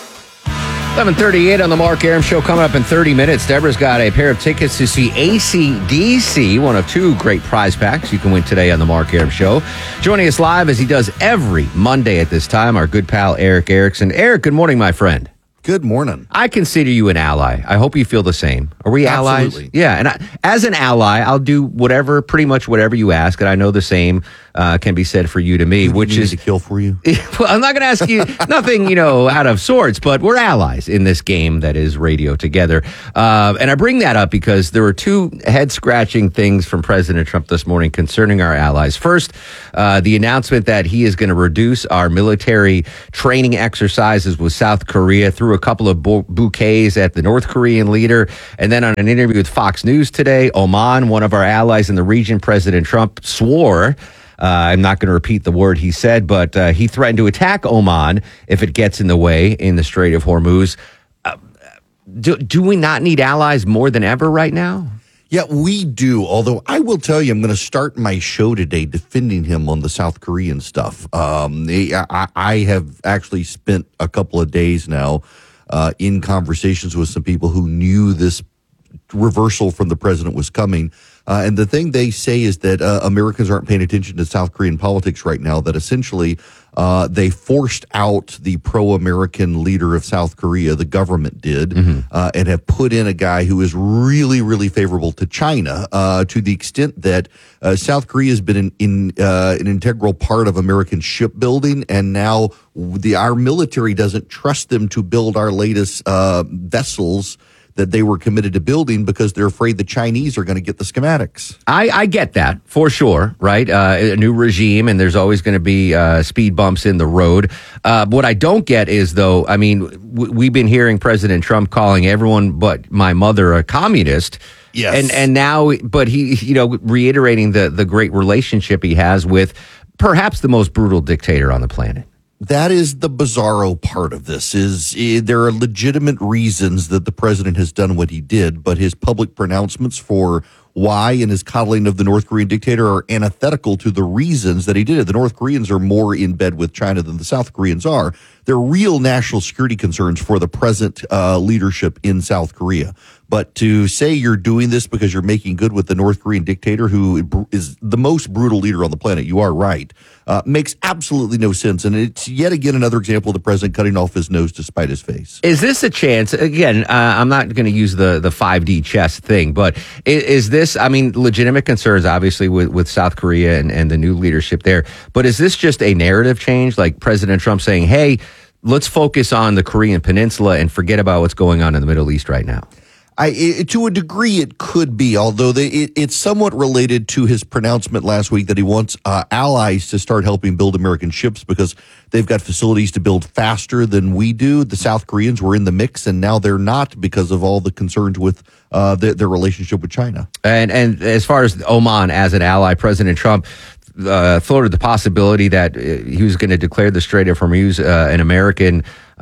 11:38 on the Mark Arum Show. Coming up in 30 minutes, Deborah's got a pair of tickets to see AC/DC, one of two great prize packs you can win today on the Mark Arum Show. Joining us live, as he does every Monday at this time, our good pal Eric Erickson. Eric, good morning, my friend. Good morning. I consider you an ally. I hope you feel the same. Are we allies? Absolutely. Yeah, and as an ally, I'll do pretty much whatever you ask, and I know the same can be said for you to me, which is to kill for you. Well, I'm not going to ask you nothing, out of sorts, but we're allies in this game that is radio together. And I bring that up because there were two head-scratching things from President Trump this morning concerning our allies. First, the announcement that he is going to reduce our military training exercises with South Korea through a couple of bouquets at the North Korean leader. And then on an interview with Fox News today, Oman, one of our allies in the region, President Trump swore, I'm not going to repeat the word he said, but he threatened to attack Oman if it gets in the way in the Strait of Hormuz. Do we not need allies more than ever right now? Yeah, we do. Although I will tell you, I'm going to start my show today defending him on the South Korean stuff. I have actually spent a couple of days now in conversations with some people who knew this reversal from the president was coming. And the thing they say is that Americans aren't paying attention to South Korean politics right now, that essentially they forced out the pro-American leader of South Korea, the government did, and have put in a guy who is really, really favorable to China, to the extent that South Korea has been an integral part of American shipbuilding, and now our military doesn't trust them to build our latest vessels that they were committed to building because they're afraid the Chinese are going to get the schematics. I get that for sure, right? A new regime, and there's always going to be speed bumps in the road. What I don't get is, though, I mean, we've been hearing President Trump calling everyone but my mother a communist. Yes. And now, but he, reiterating the great relationship he has with perhaps the most brutal dictator on the planet. That is the bizarro part of this. There are legitimate reasons that the president has done what he did, but his public pronouncements for why and his coddling of the North Korean dictator are antithetical to the reasons that he did it. The North Koreans are more in bed with China than the South Koreans are. They're real national security concerns for the present leadership in South Korea. But to say you're doing this because you're making good with the North Korean dictator, who is the most brutal leader on the planet, you are right, makes absolutely no sense. And it's yet again another example of the president cutting off his nose to spite his face. Is this a chance? Again, I'm not going to use the 5D chess thing, but is this, legitimate concerns, obviously, with South Korea and the new leadership there. But is this just a narrative change, like President Trump saying, hey, let's focus on the Korean Peninsula and forget about what's going on in the Middle East right now? To a degree, it could be, although it's somewhat related to his pronouncement last week that he wants allies to start helping build American ships because they've got facilities to build faster than we do. The South Koreans were in the mix, and now they're not because of all the concerns with their relationship with China. And as far as Oman as an ally, President Trump floated the possibility that he was going to declare the Strait of Hormuz an American.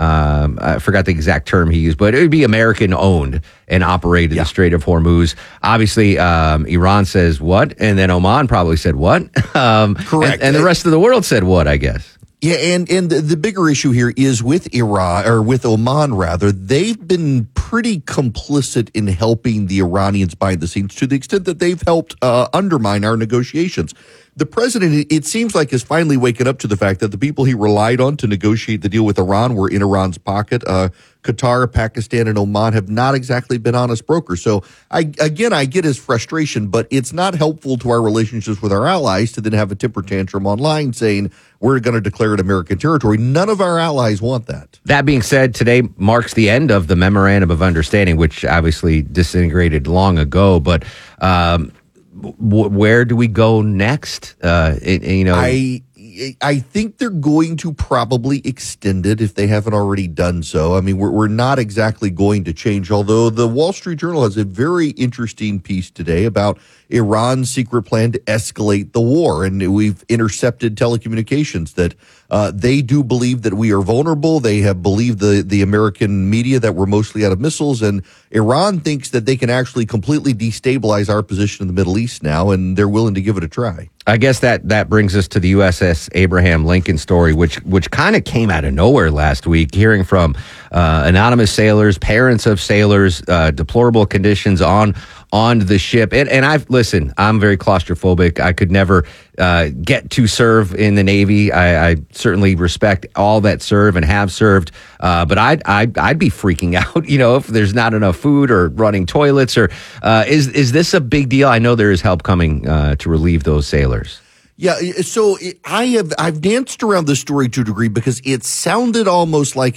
I forgot the exact term he used, but it would be American-owned and operated, the Strait of Hormuz. Obviously, Iran says what? And then Oman probably said what? Correct. And the rest of the world said what, I guess. Yeah, and the bigger issue here is with Iran, or with Oman rather. They've been pretty complicit in helping the Iranians behind the scenes to the extent that they've helped undermine our negotiations. The president, it seems like, is finally waking up to the fact that the people he relied on to negotiate the deal with Iran were in Iran's pocket. Qatar, Pakistan, and Oman have not exactly been honest brokers. So, I get his frustration, but it's not helpful to our relationships with our allies to then have a temper tantrum online saying we're going to declare it American territory. None of our allies want that. That being said, today marks the end of the Memorandum of Understanding, which obviously disintegrated long ago, but where do we go next? I think they're going to probably extend it if they haven't already done so. I mean, we're not exactly going to change, although the Wall Street Journal has a very interesting piece today about Iran's secret plan to escalate the war. And we've intercepted telecommunications that they do believe that we are vulnerable. They have believed the American media that we're mostly out of missiles. And Iran thinks that they can actually completely destabilize our position in the Middle East now, and they're willing to give it a try. I guess that brings us to the USS Abraham Lincoln story, which kind of came out of nowhere last week, hearing from anonymous sailors, parents of sailors, deplorable conditions on the ship. And I'm very claustrophobic. I could never get to serve in the Navy. I certainly respect all that serve and have served. But I'd be freaking out, if there's not enough food or running toilets, or is this a big deal? I know there is help coming to relieve those sailors. Yeah, so I've danced around this story to a degree because it sounded almost like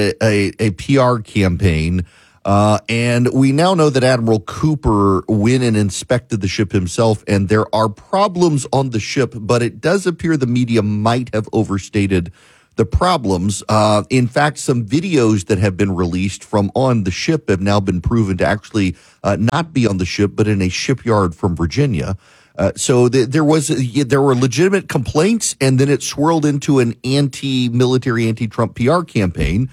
a PR campaign. And we now know that Admiral Cooper went and inspected the ship himself, and there are problems on the ship, but it does appear the media might have overstated the problems. In fact, some videos that have been released from on the ship have now been proven to actually not be on the ship, but in a shipyard from Virginia. So there were legitimate complaints, and then it swirled into an anti-military, anti-Trump PR campaign.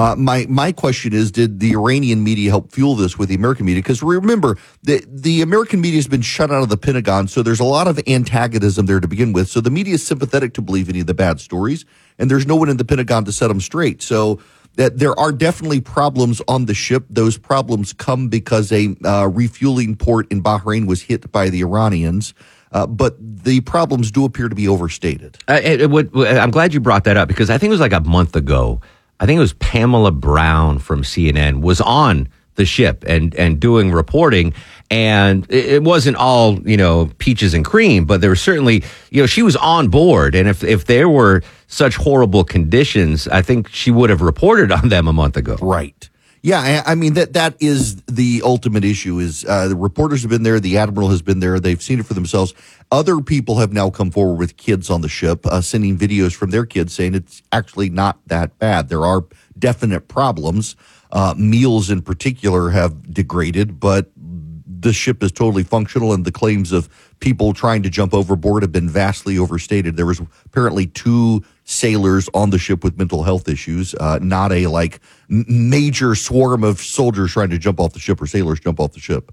My question is, did the Iranian media help fuel this with the American media? Because remember, the American media has been shut out of the Pentagon, so there's a lot of antagonism there to begin with. So the media is sympathetic to believe any of the bad stories, and there's no one in the Pentagon to set them straight. So that there are definitely problems on the ship. Those problems come because a refueling port in Bahrain was hit by the Iranians. But the problems do appear to be overstated. I'm glad you brought that up, because I think it was like a month ago. I think it was Pamela Brown from CNN was on the ship and doing reporting, and it wasn't all, peaches and cream, but there was certainly, she was on board. And if there were such horrible conditions, I think she would have reported on them a month ago. Right. Yeah, I mean, that is the ultimate issue is the reporters have been there. The Admiral has been there. They've seen it for themselves. Other people have now come forward with kids on the ship, sending videos from their kids saying it's actually not that bad. There are definite problems. Meals in particular have degraded, but the ship is totally functional, and the claims of people trying to jump overboard have been vastly overstated. There was apparently 2 sailors on the ship with mental health issues, not a major swarm of soldiers trying to jump off the ship or sailors jump off the ship.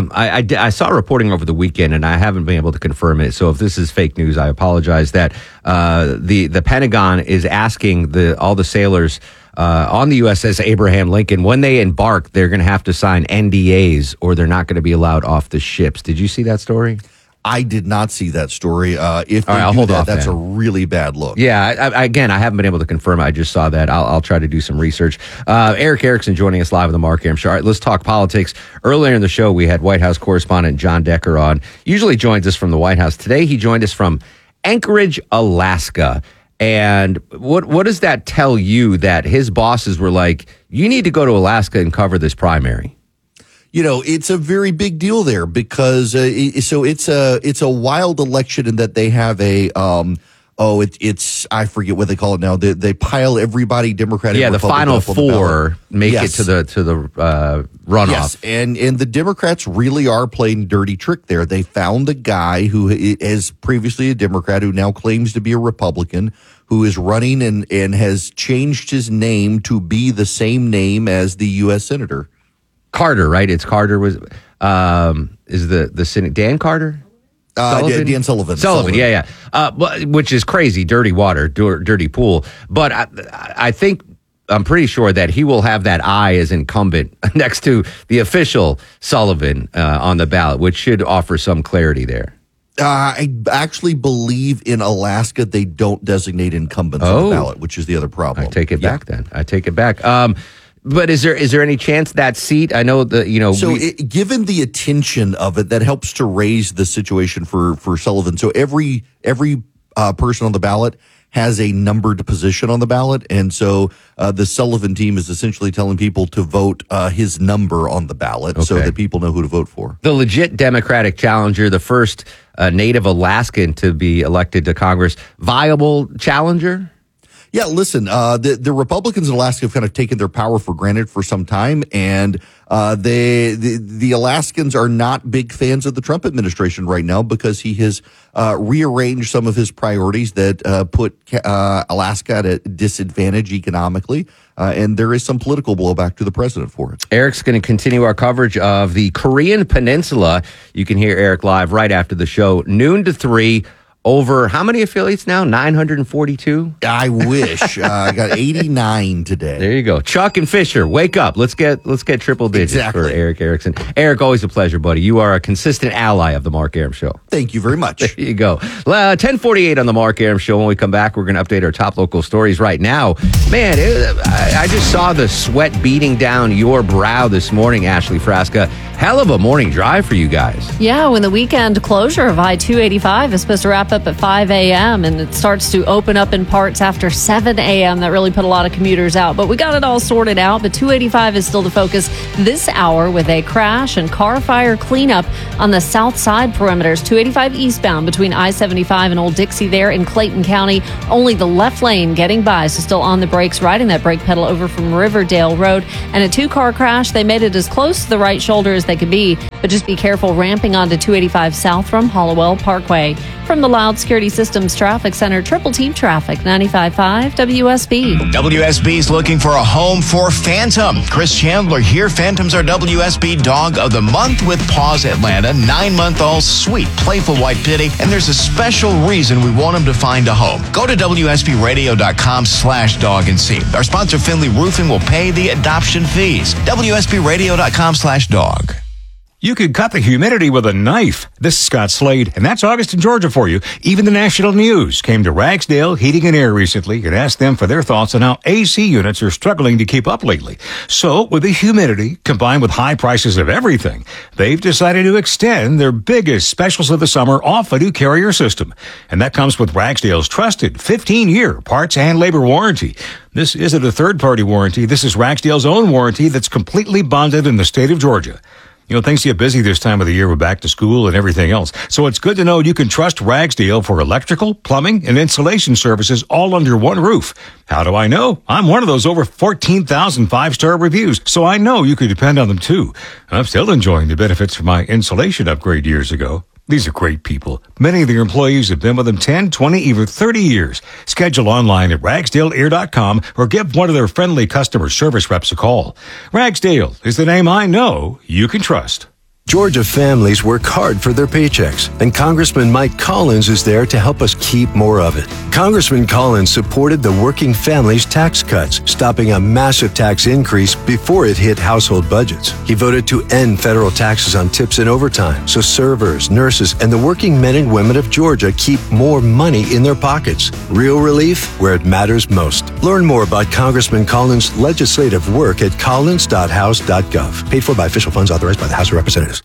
I saw reporting over the weekend, and I haven't been able to confirm it. So if this is fake news, I apologize. That the Pentagon is asking all the sailors on the USS Abraham Lincoln, when they embark, they're going to have to sign NDAs, or they're not going to be allowed off the ships. Did you see that story? I did not see that story. If they I'll hold off that's then. a really bad look. Yeah, I haven't been able to confirm it. I just saw that. I'll try to do some research. Eric Erickson joining us live on the Mark Arum Show. All right, let's talk politics. Earlier in the show, we had White House correspondent John Decker on. Usually joins us from the White House. Today, he joined us from Anchorage, Alaska. And what does that tell you, that his bosses were like, you need to go to Alaska and cover this primary? It's a very big deal there because it's a wild election in that they have a it's I forget what they call it now. They pile everybody Democratic. Yeah, the final 4 make it to the runoff. Yes, and the Democrats really are playing dirty trick there. They found a guy who is previously a Democrat who now claims to be a Republican, who is running and has changed his name to be the same name as the U.S. Senator. Carter, right? It's Carter is the Senate Dan Carter? Dan Sullivan. Sullivan, yeah. Which is crazy, dirty water, dirty pool. But I'm pretty sure that he will have that I as incumbent next to the official Sullivan on the ballot, which should offer some clarity there. I actually believe in Alaska they don't designate incumbents on the ballot, which is the other problem. I take it back then. I take it back. But is there any chance that seat? I know that given the attention of it, that helps to raise the situation for Sullivan. So every person on the ballot has a numbered position on the ballot. And so the Sullivan team is essentially telling people to vote his number on the ballot so that people know who to vote for. The legit Democratic challenger, the first Native Alaskan to be elected to Congress. Viable challenger? Yeah, listen, the Republicans in Alaska have kind of taken their power for granted for some time, and the Alaskans are not big fans of the Trump administration right now because he has rearranged some of his priorities that put Alaska at a disadvantage economically, and there is some political blowback to the president for it. Eric's going to continue our coverage of the Korean Peninsula. You can hear Eric live right after the show, noon to 3. Over how many affiliates now? 942? I wish. I got 89 today. There you go. Chuck and Fisher, wake up. Let's get triple digits for Eric Erickson. Eric, always a pleasure, buddy. You are a consistent ally of the Mark Arum Show. Thank you very much. There you go. 10:48 on the Mark Arum Show. When we come back, we're going to update our top local stories right now. Man, I just saw the sweat beating down your brow this morning, Ashley Frasca. Hell of a morning drive for you guys. Yeah, when the weekend closure of I-285 is supposed to wrap up at 5 a.m. and it starts to open up in parts after 7 a.m. That really put a lot of commuters out. But we got it all sorted out. But 285 is still the focus this hour with a crash and car fire cleanup on the south side perimeters. 285 eastbound between I-75 and Old Dixie there in Clayton County. Only the left lane getting by, so still on the brakes, riding that brake pedal over from Riverdale Road. And a two-car crash. They made it as close to the right shoulder as they could be, but just be careful ramping onto 285 south from Hollowell Parkway. From the Loud Security Systems Traffic Center, Triple Team Traffic, 95.5 WSB. WSB's looking for a home for Phantom. Chris Chandler here. Phantom's our WSB Dog of the Month with Paws Atlanta. 9-month-old, sweet, playful white pitty. And there's a special reason we want him to find a home. Go to WSBradio.com/dog and see. Our sponsor, Finley Roofing, will pay the adoption fees. WSBradio.com/dog. You could cut the humidity with a knife. This is Scott Slade, and that's Augustin, Georgia for you. Even the national news came to Ragsdale Heating and Air recently and asked them for their thoughts on how AC units are struggling to keep up lately. So, with the humidity combined with high prices of everything, they've decided to extend their biggest specials of the summer off a new Carrier system. And that comes with Ragsdale's trusted 15-year parts and labor warranty. This isn't a third-party warranty. This is Ragsdale's own warranty that's completely bonded in the state of Georgia. You know, things get busy this time of the year with back to school and everything else. So it's good to know you can trust Ragsdale for electrical, plumbing, and insulation services all under one roof. How do I know? I'm one of those over 14,000 5-star reviews, so I know you can depend on them too. I'm still enjoying the benefits from my insulation upgrade years ago. These are great people. Many of their employees have been with them 10, 20, even 30 years. Schedule online at ragsdaleair.com or give one of their friendly customer service reps a call. Ragsdale is the name I know you can trust. Georgia families work hard for their paychecks, and Congressman Mike Collins is there to help us keep more of it. Congressman Collins supported the working families tax cuts, stopping a massive tax increase before it hit household budgets. He voted to end federal taxes on tips and overtime, so servers, nurses, and the working men and women of Georgia keep more money in their pockets. Real relief where it matters most. Learn more about Congressman Collins' legislative work at collins.house.gov. Paid for by official funds authorized by the House of Representatives.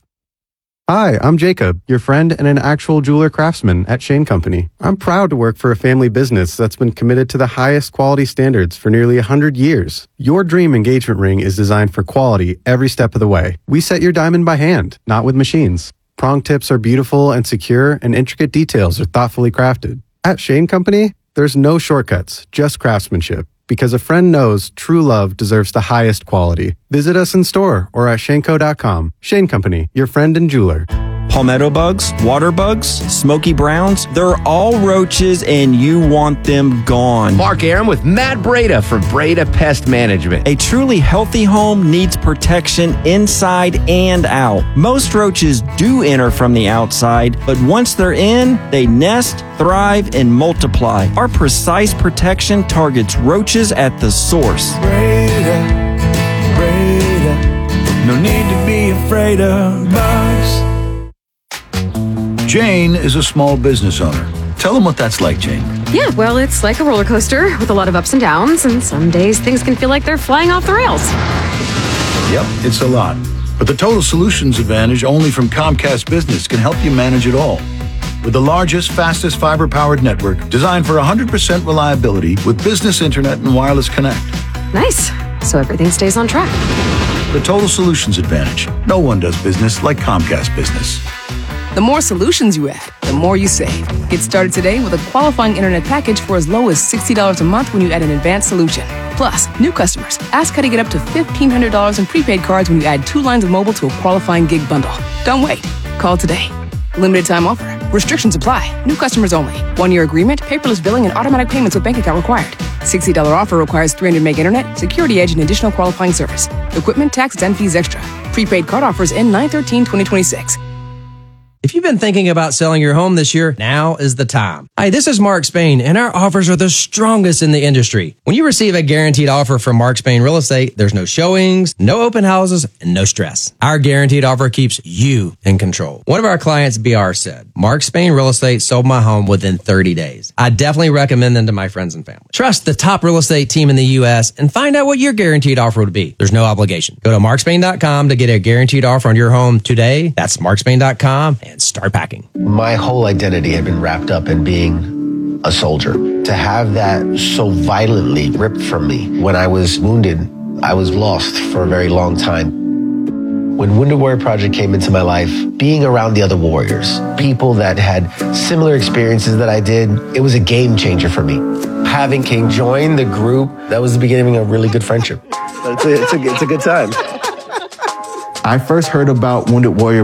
Hi, I'm Jacob, your friend and an actual jeweler craftsman at Shane Company. I'm proud to work for a family business that's been committed to the highest quality standards for nearly 100 years. Your dream engagement ring is designed for quality every step of the way. We set your diamond by hand, not with machines. Prong tips are beautiful and secure, and intricate details are thoughtfully crafted. At Shane Company, there's no shortcuts, just craftsmanship. Because a friend knows true love deserves the highest quality. Visit us in store or at shaneco.com. Shane Company, your friend and jeweler. Palmetto bugs, water bugs, smoky browns, they're all roaches and you want them gone. Mark Arum with Matt Breda from Breda Pest Management. A truly healthy home needs protection inside and out. Most roaches do enter from the outside, but once they're in, they nest, thrive, and multiply. Our precise protection targets roaches at the source. Breda, no need to be afraid of bugs. Jane is a small business owner. Tell them what that's like, Jane. Yeah, well, it's like a roller coaster with a lot of ups and downs, and some days things can feel like they're flying off the rails. Yep, it's a lot. But the Total Solutions Advantage only from Comcast Business can help you manage it all. with the largest, fastest fiber-powered network designed for 100% reliability with business internet and wireless connect. Nice. So everything stays on track. The Total Solutions Advantage. No one does business like Comcast Business. The more solutions you add, the more you save. Get started today with a qualifying internet package for as low as $60 a month when you add an advanced solution. Plus, new customers, ask how to get up to $1,500 in prepaid cards when you add 2 lines of mobile to a qualifying gig bundle. Don't wait. Call today. Limited time offer. Restrictions apply. New customers only. 1-year agreement, paperless billing, and automatic payments with bank account required. $60 offer requires 300 meg internet, security edge, and additional qualifying service. Equipment, taxes, and fees extra. Prepaid card offers end 9/13/2026. If you've been thinking about selling your home this year, now is the time. Hi, this is Mark Spain, and our offers are the strongest in the industry. When you receive a guaranteed offer from Mark Spain Real Estate, there's no showings, no open houses, and no stress. Our guaranteed offer keeps you in control. One of our clients, BR, said, Mark Spain Real Estate sold my home within 30 days. I definitely recommend them to my friends and family. Trust the top real estate team in the U.S. and find out what your guaranteed offer would be. There's no obligation. Go to markspain.com to get a guaranteed offer on your home today. That's markspain.com. And start packing. My whole identity had been wrapped up in being a soldier. To have that so violently ripped from me when I was wounded, I was lost for a very long time. When Wounded Warrior Project came into my life, being around the other warriors, people that had similar experiences that I did, it was a game changer for me. Having King join the group, that was the beginning of a really good friendship. It's a good time. I first heard about Wounded Warrior